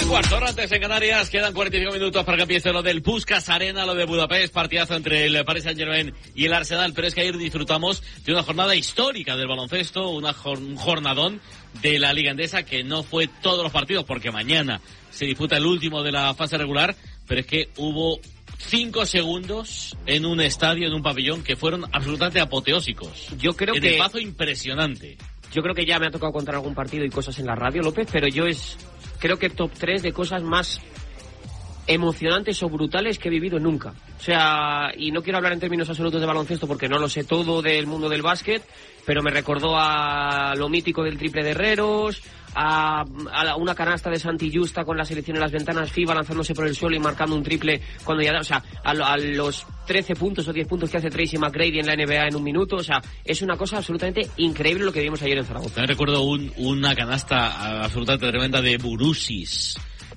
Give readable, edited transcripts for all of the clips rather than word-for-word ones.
1:15, hora antes en Canarias, quedan 45 minutos para que empiece lo del Puskás Arena, lo de Budapest, partidazo entre el Paris Saint-Germain y el Arsenal, pero es que ayer disfrutamos de una jornada histórica del baloncesto, un jornadón de la Liga Endesa que no fue todos los partidos, porque mañana se disputa el último de la fase regular, pero es que hubo 5 segundos en un estadio, en un pabellón, que fueron absolutamente apoteósicos. Yo creo en que... el paso impresionante. Yo creo que ya me ha tocado contar algún partido y cosas en la radio, López, pero creo que top 3 de cosas más emocionantes o brutales que he vivido nunca. O sea, y no quiero hablar en términos absolutos de baloncesto porque no lo sé todo del mundo del básquet, pero me recordó a lo mítico del triple de Herreros, a una canasta de Santi Justa con la selección en las ventanas FIBA lanzándose por el suelo y marcando un triple cuando ya, o sea, a los 13 puntos o 10 puntos que hace Tracy McGrady en la NBA en un minuto. O sea, es una cosa absolutamente increíble lo que vimos ayer en Zaragoza. También recuerdo una canasta absolutamente tremenda de Burusis.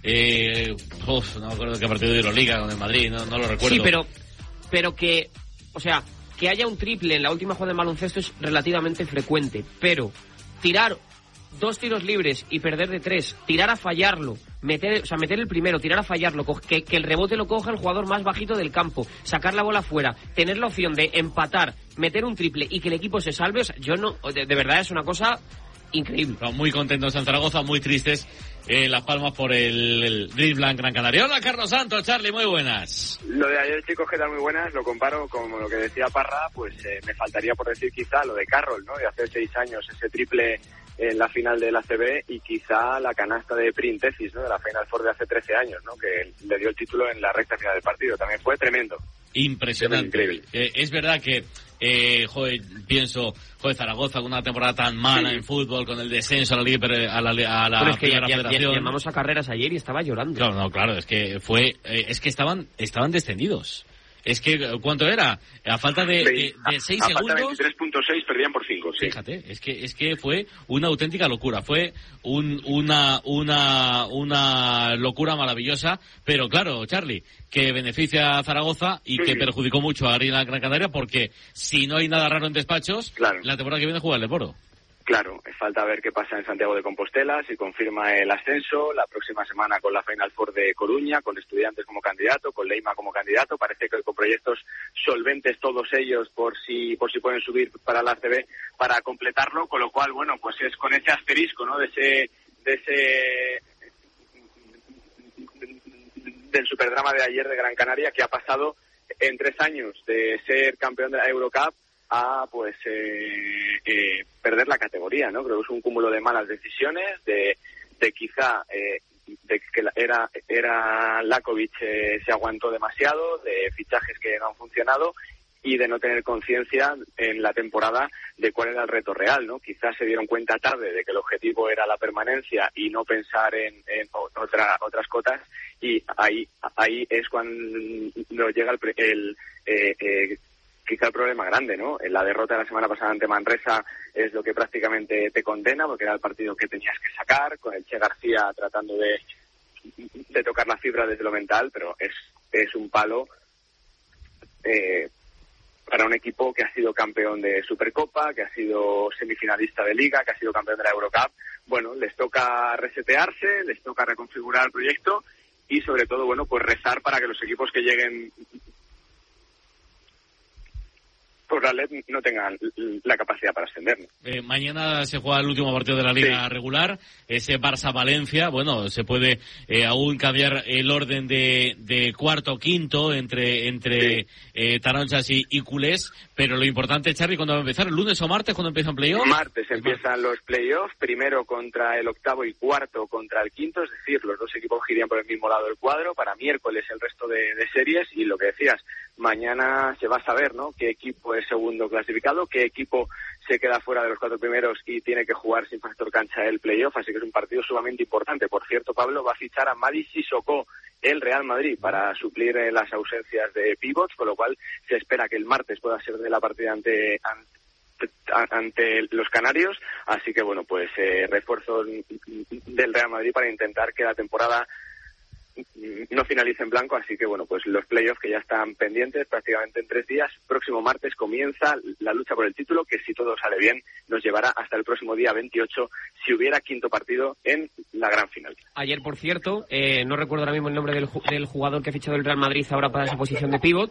No me acuerdo qué partido de Euroliga con el Madrid, no lo recuerdo. Sí, pero que, o sea, que haya un triple en la última jugada de baloncesto es relativamente frecuente, pero tirar 2 tiros libres y perder de 3, tirar a fallarlo, meter el primero, tirar a fallarlo, que el rebote lo coja el jugador más bajito del campo, sacar la bola fuera, tener la opción de empatar, meter un triple y que el equipo se salve, o sea, de verdad es una cosa increíble. Muy contentos en Zaragoza, muy tristes Las Palmas por el Driftland Gran Canaria. Hola, Carlos Santos, Charlie, muy buenas. Lo de ayer, chicos, que tal, muy buenas, lo comparo con lo que decía Parra, pues me faltaría por decir quizá lo de Carroll, ¿no? De hace 6 años, ese triple en la final de la ACB, y quizá la canasta de Printesis, ¿no? De la Final Four de hace 13 años, ¿no? Que le dio el título en la recta final del partido. También fue tremendo. Impresionante. Increíble. Es verdad que pienso, Zaragoza, con una temporada tan mala en fútbol, con el descenso a la Liga, a la Primera Federación. Llamamos a Carreras ayer y estaba llorando. Claro, es que estaban descendidos. Es que, ¿cuánto era? A falta de 6 segundos. A falta de 23.6 perdían por 5, sí. Fíjate, es que fue una auténtica locura. Fue una locura maravillosa. Pero claro, Charlie, que beneficia a Zaragoza y que perjudicó mucho a Gran Canaria, porque si no hay nada raro en despachos, claro, la temporada que viene juega el Boro. Claro, falta ver qué pasa en Santiago de Compostela, si confirma el ascenso, la próxima semana con la Final Four de Coruña, con Estudiantes como candidato, con Leima como candidato. Parece que con proyectos solventes todos ellos por si pueden subir para la ACB para completarlo, con lo cual, bueno, pues es con ese asterisco, ¿no? Del superdrama de ayer de Gran Canaria, que ha pasado en 3 años de ser campeón de la Eurocup a perder la categoría, ¿no? Creo que es un cúmulo de malas decisiones, de quizá de que era Lakovic se aguantó demasiado, de fichajes que no han funcionado y de no tener conciencia en la temporada de cuál era el reto real, ¿no? Quizás se dieron cuenta tarde de que el objetivo era la permanencia y no pensar en otras cotas, y ahí es cuando llega quizá el problema grande, ¿no? La derrota de la semana pasada ante Manresa es lo que prácticamente te condena, porque era el partido que tenías que sacar, con el Che García tratando de tocar la fibra desde lo mental, pero es un palo para un equipo que ha sido campeón de Supercopa, que ha sido semifinalista de Liga, que ha sido campeón de la Eurocup. Bueno, les toca resetearse, les toca reconfigurar el proyecto y sobre todo, bueno, pues rezar para que los equipos que lleguen por la LED no tengan la capacidad para ascender, ¿no? Mañana se juega el último partido de la Liga regular, ese Barça-Valencia. Bueno, se puede aún cambiar el orden de cuarto o quinto entre Taronchas y culés, pero lo importante, Charly, ¿cuándo va a empezar? ¿El lunes o martes cuando empiezan playoffs? Martes empiezan los playoffs, primero contra el octavo y cuarto contra el quinto, es decir, los 2 equipos giran por el mismo lado del cuadro. Para miércoles el resto de series, y lo que decías, mañana se va a saber, ¿no?, qué equipo es segundo clasificado, qué equipo se queda fuera de los 4 primeros y tiene que jugar sin factor cancha el playoff, así que es un partido sumamente importante. Por cierto, Pablo, va a fichar a Madi Sissoko el Real Madrid para suplir las ausencias de pivots, con lo cual se espera que el martes pueda ser de la partida ante los canarios, así que bueno, pues refuerzos del Real Madrid para intentar que la temporada no finalice en blanco, así que bueno, pues los playoffs que ya están pendientes prácticamente en 3 días. Próximo martes comienza la lucha por el título, que si todo sale bien nos llevará hasta el próximo día 28, si hubiera quinto partido en la gran final. Ayer, por cierto, no recuerdo ahora mismo el nombre del jugador que ha fichado el Real Madrid ahora para esa posición de pívot.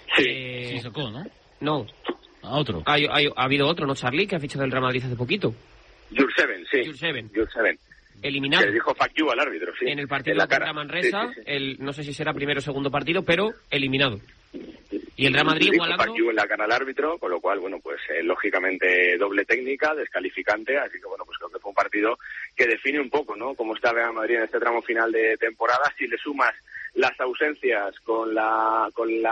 Sí, Sissoko, ¿no? No. A otro. Ha habido otro, ¿no? Charlie, que ha fichado el Real Madrid hace poquito. Jurseven, sí. Jurseven. Eliminado. Que dijo fuck you al árbitro, sí. En el partido contra Manresa, sí. No sé si será primero o segundo partido, pero eliminado. Y el Real Madrid igualando... Fuck you en la cara al árbitro, con lo cual, bueno, pues lógicamente doble técnica, descalificante, así que bueno, pues creo que fue un partido que define un poco, ¿no?, cómo está el Real Madrid en este tramo final de temporada. Si le sumas las ausencias con la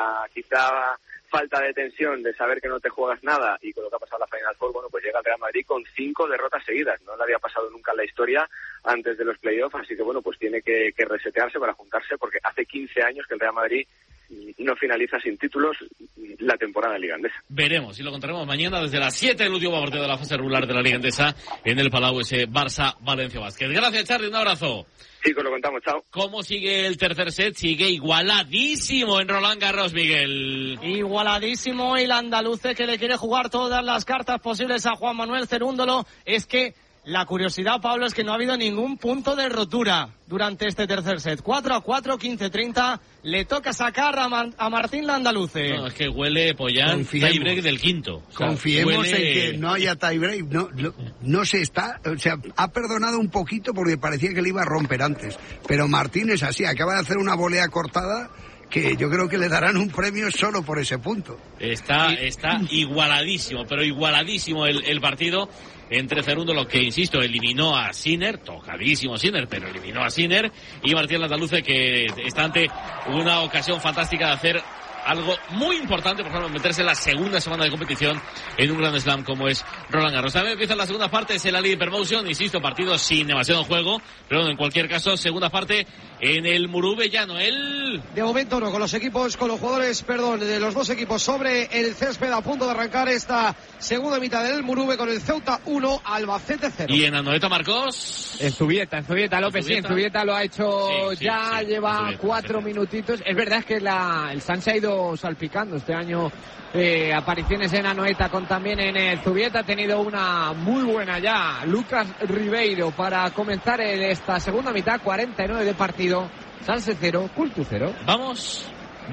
quizá falta de tensión de saber que no te juegas nada y con lo que ha pasado en la Final Four, bueno, pues llega el Real Madrid con 5 derrotas seguidas. No le había pasado nunca en la historia antes de los playoffs, así que bueno, pues tiene que resetearse para juntarse, porque hace 15 años que el Real Madrid no finaliza sin títulos la temporada de Liga Endesa. Veremos, y lo contaremos mañana desde las 7, el último partido de la fase regular de la Liga Endesa en el Palau, ese Barça-Valencia Basket. Gracias, Charly, un abrazo. Sí, lo contamos, chao. ¿Cómo sigue el tercer set? Sigue igualadísimo en Roland Garros, Miguel. Igualadísimo, y el andaluce, que le quiere jugar todas las cartas posibles a Juan Manuel Cerúndolo. Es que la curiosidad, Pablo, es que no ha habido ningún punto de rotura durante este tercer set. 4-4, 15-30. Le toca sacar a Martín Landaluce. No, es que huele Pollán tiebreak del quinto. O sea, confiemos en que no haya tiebreak. No se está... O sea, ha perdonado un poquito porque parecía que le iba a romper antes. Pero Martín es así, acaba de hacer una volea cortada que yo creo que le darán un premio solo por ese punto. Está igualadísimo, pero igualadísimo el partido entre Cerúndolo, que insisto, eliminó a Sinner, tocadísimo Sinner, pero eliminó a Sinner, y Martín Landaluce, que está ante una ocasión fantástica de hacer algo muy importante, por ejemplo, meterse en la segunda semana de competición en un Grand Slam como es Roland Garros. También empieza la segunda parte, es el Ali Hypermotion, insisto, partido sin demasiado juego, pero bueno, en cualquier caso, segunda parte en el Murube Llano. De momento no, con los jugadores de los dos equipos sobre el césped, a punto de arrancar esta segunda mitad del Murube, con el Ceuta 1, Albacete 0. Y en Anoeta, Marcos. En Zubieta, López, sí, en Zubieta lo ha hecho ya, lleva 4 minutitos. Es verdad que el San se ha ido salpicando este año, apariciones en Anoeta con también en Zubieta. Ha tenido una muy buena ya Lucas Ribeiro para comenzar esta segunda mitad. 49 de partido, Sanse 0, Cultu 0. Vamos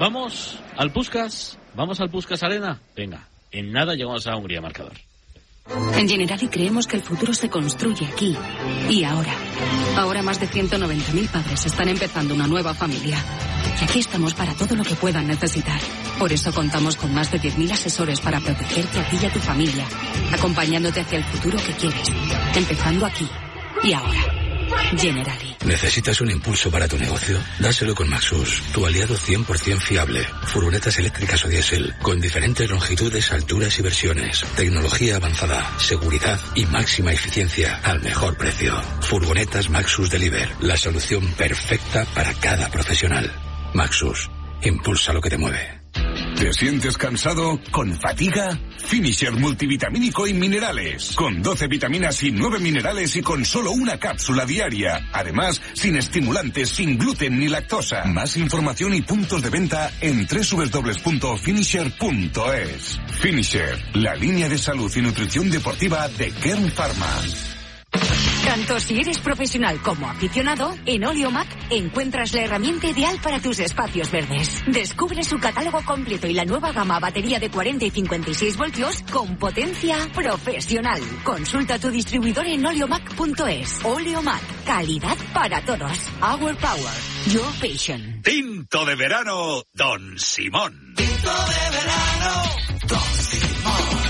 al Puskás Arena. Venga, en nada llegamos a Hungría, marcador. En Generali creemos que el futuro se construye aquí y ahora. Ahora más de 190.000 padres están empezando una nueva familia. Y aquí estamos para todo lo que puedan necesitar. Por eso contamos con más de 10.000 asesores para protegerte a ti y a tu familia, acompañándote hacia el futuro que quieres, empezando aquí y ahora. Generali. ¿Necesitas un impulso para tu negocio? Dáselo con Maxus, tu aliado 100% fiable. Furgonetas eléctricas o diésel, con diferentes longitudes, alturas y versiones. Tecnología avanzada, seguridad y máxima eficiencia al mejor precio. Furgonetas Maxus Deliver, la solución perfecta para cada profesional. Maxus, impulsa lo que te mueve. ¿Te sientes cansado? ¿Con fatiga? Finisher multivitamínico y minerales. Con 12 vitaminas y 9 minerales y con solo una cápsula diaria. Además, sin estimulantes, sin gluten ni lactosa. Más información y puntos de venta en www.finisher.es. Finisher, la línea de salud y nutrición deportiva de Kern Pharma. Tanto si eres profesional como aficionado, en Oleomac encuentras la herramienta ideal para tus espacios verdes. Descubre su catálogo completo y la nueva gama batería de 40 y 56 voltios con potencia profesional. Consulta tu distribuidor en oleomac.es. Oleomac, calidad para todos. Our power, your passion. Tinto de verano, Don Simón. Tinto de verano, Don Simón.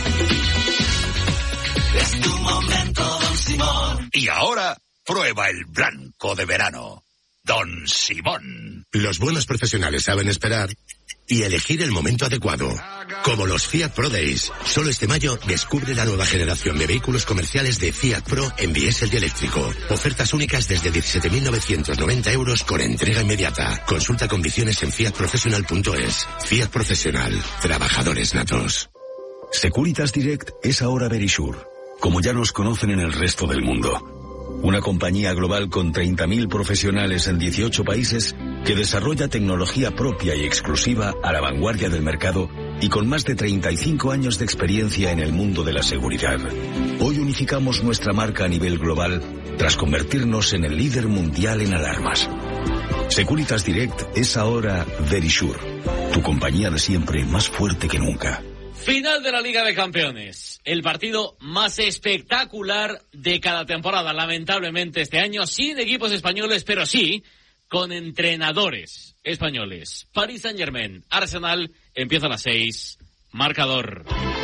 Es tu momento, Don Simón. Y ahora, prueba el blanco de verano, Don Simón. Los buenos profesionales saben esperar y elegir el momento adecuado. Como los Fiat Pro Days. Solo este mayo descubre la nueva generación de vehículos comerciales de Fiat Pro en diésel y eléctrico. Ofertas únicas desde 17.990 euros con entrega inmediata. Consulta condiciones en fiatprofessional.es. Fiat Profesional. Trabajadores natos. Securitas Direct es ahora Verisure, como ya nos conocen en el resto del mundo. Una compañía global con 30.000 profesionales en 18 países que desarrolla tecnología propia y exclusiva a la vanguardia del mercado y con más de 35 años de experiencia en el mundo de la seguridad. Hoy unificamos nuestra marca a nivel global tras convertirnos en el líder mundial en alarmas. Securitas Direct es ahora Verisure, tu compañía de siempre más fuerte que nunca. Final de la Liga de Campeones. El partido más espectacular de cada temporada. Lamentablemente este año sin equipos españoles, pero sí con entrenadores españoles. Paris Saint-Germain, Arsenal, empieza a las 6. Marcador.